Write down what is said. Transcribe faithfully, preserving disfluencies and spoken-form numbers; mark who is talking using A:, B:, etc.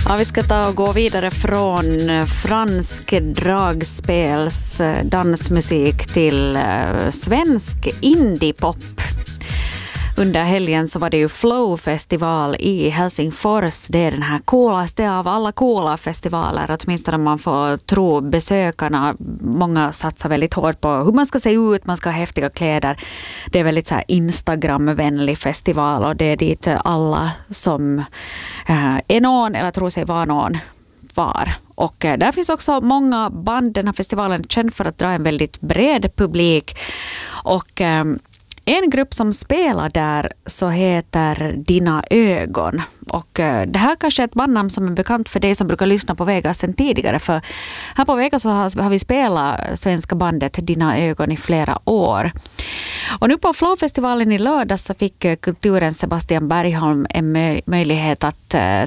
A: Ja, vi ska ta och gå vidare från fransk dragspels dansmusik till svensk indiepop. Under helgen så var det ju Flow-festival i Helsingfors. Det är den här coolaste av alla coola festivaler. Åtminstone man får tro besökarna. Många satsar väldigt hårt på hur man ska se ut. Man ska ha häftiga kläder. Det är väldigt så här Instagram-vänlig festival. Och det är dit alla som är någon eller tror sig vara någon var. Och där finns också många band. Den här festivalen är känd för att dra en väldigt bred publik. Och en grupp som spelar där så heter Dina ögon. Och det här kanske är ett bandnamn som är bekant för dig som brukar lyssna på Vegas sedan tidigare. För här på Vegas så har, har vi spelat svenska bandet Dina ögon i flera år. Och nu på Flow-festivalen i lördag så fick kulturen Sebastian Bergholm en möjlighet att